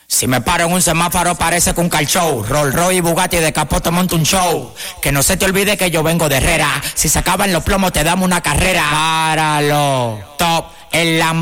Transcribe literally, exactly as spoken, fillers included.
Si me paro en un semáforo parece que un car show. Rolls Royce y Bugatti de capote monto un show. Que no se te olvide que yo vengo de Herrera. Si se acaban los plomos te damos una carrera. Páralo, top, el Lambo.